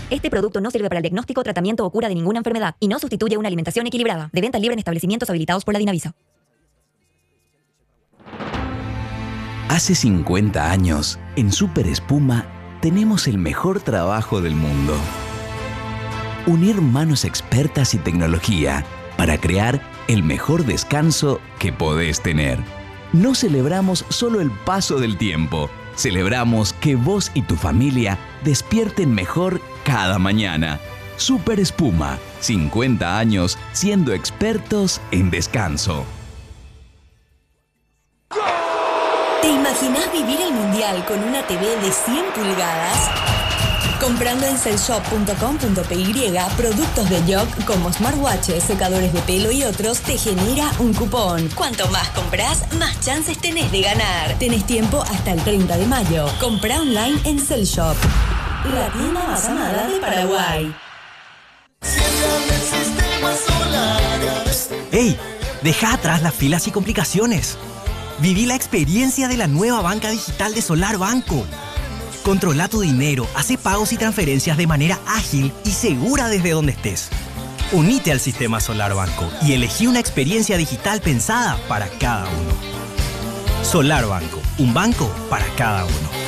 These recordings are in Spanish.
Este producto no sirve para el diagnóstico, tratamiento o cura de ninguna enfermedad y no sustituye una alimentación equilibrada. De venta libre en establecimientos habilitados por la Dinavisa. Hace 50 años, en Super Espuma, tenemos el mejor trabajo del mundo. Unir manos expertas y tecnología para crear el mejor descanso que podés tener. No celebramos solo el paso del tiempo, celebramos que vos y tu familia despierten mejor cada mañana. Super Espuma, 50 años siendo expertos en descanso. ¿Te imaginás vivir el Mundial con una TV de 100 pulgadas? Comprando en cellshop.com.py productos de Yoc como smartwatches, secadores de pelo y otros, te genera un cupón. Cuanto más compras, más chances tenés de ganar. Tenés tiempo hasta el 30 de mayo. Comprá online en Cellshop, la tienda más amada de Paraguay. ¡Ey! Deja atrás las filas y complicaciones. Viví la experiencia de la nueva banca digital de Solar Banco. Controla tu dinero, hace pagos y transferencias de manera ágil y segura desde donde estés. Unite al sistema Solar Banco y elegí una experiencia digital pensada para cada uno. Solar Banco, un banco para cada uno.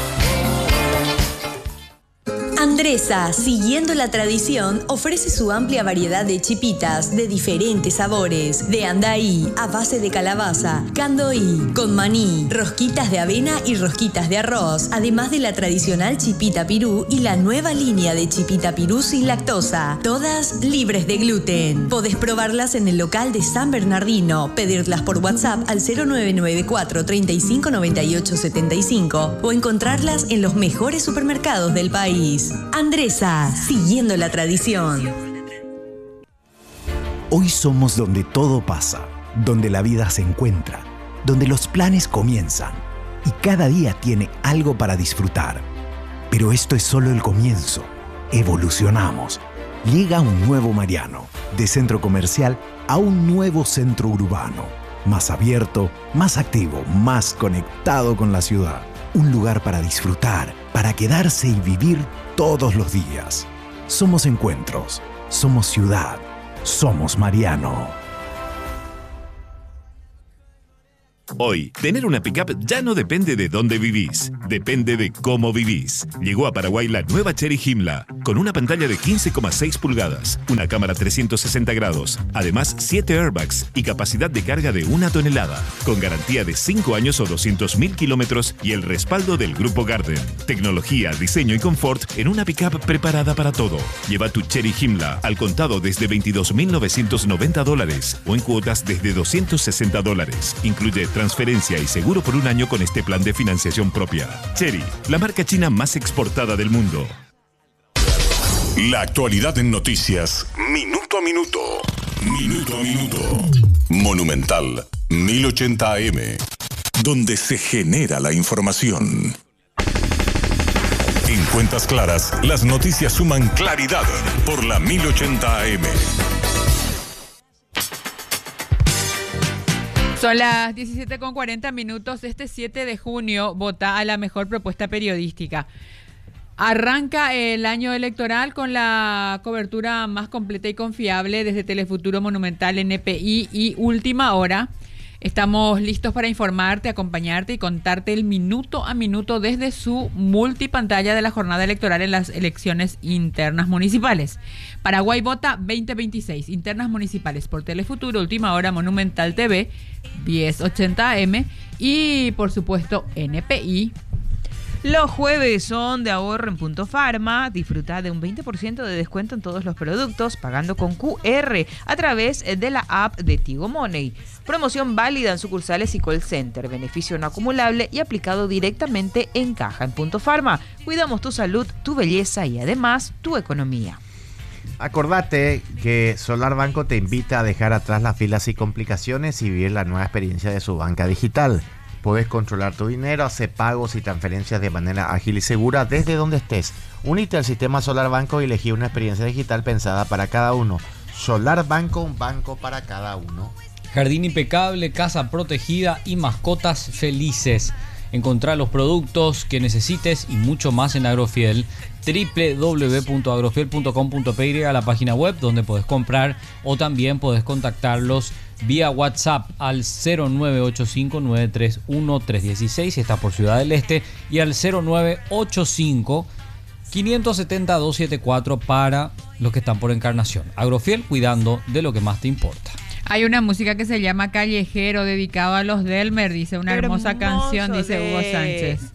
Andresa, siguiendo la tradición, ofrece su amplia variedad de chipitas de diferentes sabores, de andaí, a base de calabaza, candoí, con maní, rosquitas de avena y rosquitas de arroz, además de la tradicional chipita pirú y la nueva línea de chipita pirú sin lactosa, todas libres de gluten. Podés probarlas en el local de San Bernardino, pedirlas por WhatsApp al 0994 35 98 75 o encontrarlas en los mejores supermercados del país. Andresa, siguiendo la tradición. Hoy somos donde todo pasa, donde la vida se encuentra, donde los planes comienzan y cada día tiene algo para disfrutar. Pero esto es solo el comienzo. Evolucionamos. Llega un nuevo Mariano, de centro comercial a un nuevo centro urbano, más abierto, más activo, más conectado con la ciudad. Un lugar para disfrutar, para quedarse y vivir todos los días. Somos encuentros, somos ciudad, somos Mariano. Hoy, tener una pickup ya no depende de dónde vivís, depende de cómo vivís. Llegó a Paraguay la nueva Chery Himla, con una pantalla de 15,6 pulgadas, una cámara 360 grados, además 7 airbags y capacidad de carga de 1 tonelada, con garantía de 5 años o 200.000 kilómetros y el respaldo del Grupo Garden. Tecnología, diseño y confort en una pickup preparada para todo. Lleva tu Chery Himla al contado desde $22.990 o en cuotas desde $260. Incluye transferencia y seguro por un año con este plan de financiación propia. Chery, la marca china más exportada del mundo. La actualidad en noticias, minuto a minuto. Minuto a minuto. Monumental 1080 AM, donde se genera la información. En Cuentas Claras, las noticias suman claridad por la 1080 AM. Son las 17:40. Este 7 de junio vota a la mejor propuesta periodística. Arranca el año electoral con la cobertura más completa y confiable desde Telefuturo, Monumental, NPI y Última Hora. Estamos listos para informarte, acompañarte y contarte el minuto a minuto desde su multipantalla de la jornada electoral en las elecciones internas municipales. Paraguay Vota 2026, internas municipales por Telefuturo, Última Hora, Monumental TV, 1080 AM y por supuesto NPI. Los jueves son de ahorro en Punto Farma. Disfruta de un 20% de descuento en todos los productos pagando con QR a través de la app de Tigo Money. Promoción válida en sucursales y call center. Beneficio no acumulable y aplicado directamente en caja. En Punto Farma cuidamos tu salud, tu belleza y además tu economía. Acordate que Solar Banco te invita a dejar atrás las filas y complicaciones y vivir la nueva experiencia de su banca digital. Puedes controlar tu dinero, hacer pagos y transferencias de manera ágil y segura desde donde estés. Únete al sistema Solar Banco y elegí una experiencia digital pensada para cada uno. Solar Banco, un banco para cada uno. Jardín impecable, casa protegida y mascotas felices. Encontrar los productos que necesites y mucho más en Agrofiel. www.agrofiel.com.py, la página web donde podés comprar, o también podés contactarlos vía WhatsApp al 0985-931-316 si estás por Ciudad del Este, y al 0985-570-274 para los que están por Encarnación. Agrofiel, cuidando de lo que más te importa. Hay una música que se llama Callejero, dedicado a los Delmer, dice, una hermosa canción, dice Hugo Sánchez.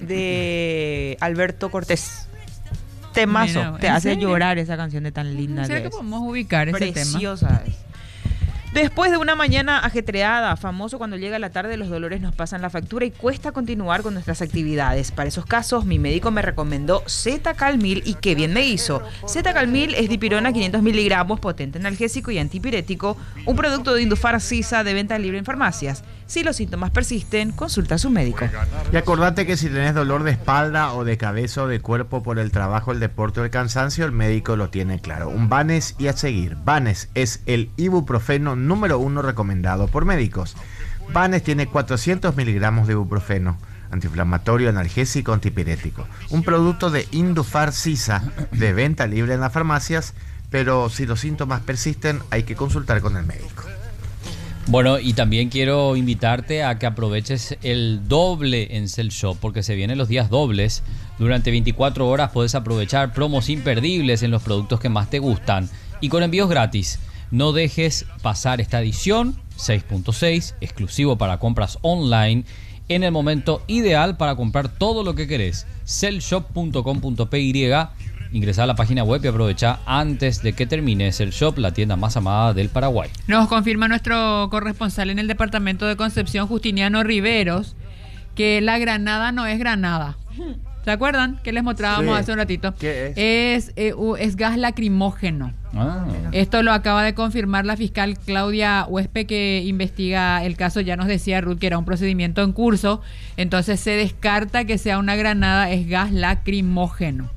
De Alberto Cortés. Temazo, Mira, te hace serio? llorar esa canción de tan linda. ¿Será que podemos ubicar ese tema? Preciosa es. Después de una mañana ajetreada, famoso cuando llega la tarde, los dolores nos pasan la factura y cuesta continuar con nuestras actividades. Para esos casos, mi médico me recomendó Z-Calmil y qué bien me hizo. Z-Calmil es dipirona 500 miligramos, potente analgésico y antipirético, un producto de Indufar Sisa de venta libre en farmacias. Si los síntomas persisten, consulta a su médico. Y acordate que si tenés dolor de espalda o de cabeza o de cuerpo por el trabajo, el deporte o el cansancio, el médico lo tiene claro. Un Banes y a seguir. Banes es el ibuprofeno número 1 recomendado por médicos. Banes tiene 400 miligramos de ibuprofeno, antiinflamatorio, analgésico, antipirético. Un producto de Indufar Sisa de venta libre en las farmacias, pero si los síntomas persisten, hay que consultar con el médico. Bueno, y también quiero invitarte a que aproveches el doble en Cell Shop, porque se vienen los días dobles. Durante 24 horas puedes aprovechar promos imperdibles en los productos que más te gustan y con envíos gratis. No dejes pasar esta edición 6.6, exclusivo para compras online, en el momento ideal para comprar todo lo que querés. Cellshop.com.py. Ingresá a la página web y aprovecha antes de que termine. Cell Shop, la tienda más amada del Paraguay. Nos confirma nuestro corresponsal en el departamento de Concepción, Justiniano Riveros, que la granada no es granada. ¿Se acuerdan? Que les mostrábamos hace un ratito. ¿Qué es gas lacrimógeno. Esto lo acaba de confirmar la fiscal Claudia Huespe, que investiga el caso. Ya nos decía Ruth que era un procedimiento en curso. Entonces se descarta que sea una granada, es gas lacrimógeno.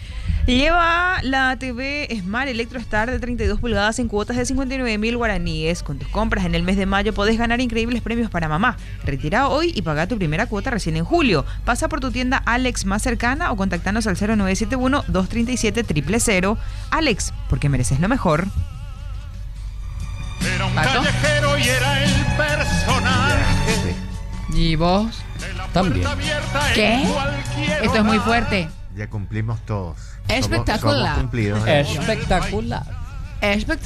Lleva la TV Smart Electrostar de 32 pulgadas en cuotas de 59.000 guaraníes. Con tus compras en el mes de mayo podés ganar increíbles premios para mamá. Retira hoy y paga tu primera cuota recién en julio. Pasa por tu tienda Alex más cercana o contactanos al 0971-237-000. Alex, porque mereces lo mejor. Era un callejero y era el personaje. ¿Y vos? También. ¿Qué? Esto es muy fuerte. Ya cumplimos todos. Espectacular. Somos cumplidos. Espectacular. Espectacular.